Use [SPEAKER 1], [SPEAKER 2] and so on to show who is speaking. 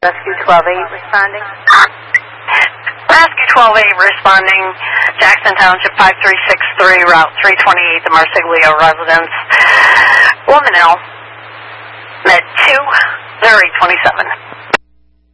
[SPEAKER 1] Rescue 12-8 responding.
[SPEAKER 2] Rescue 12-8 responding. Jackson Township 5363, Route 328, the Marsiglio residence. Woman L. Med 2, 027.